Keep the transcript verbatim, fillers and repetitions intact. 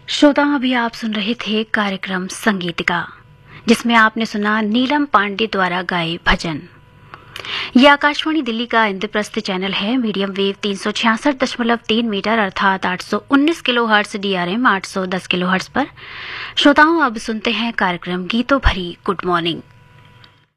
श्रोता, अभी आप सुन रहे थे कार्यक्रम संगीतिका, जिसमें आपने सुना नीलम पांडे द्वारा गाए भजन। यह आकाशवाणी दिल्ली का इंद्रप्रस्थ चैनल है। मीडियम वेव तीन सौ छियासठ दशमलव तीन मीटर अर्थात आठ सौ उन्नीस किलो हर्ट्ज, डीआरएम आठ सौ दस किलो हर्ट्ज पर। श्रोताओं, अब सुनते हैं कार्यक्रम गीतों भरी गुड मॉर्निंग।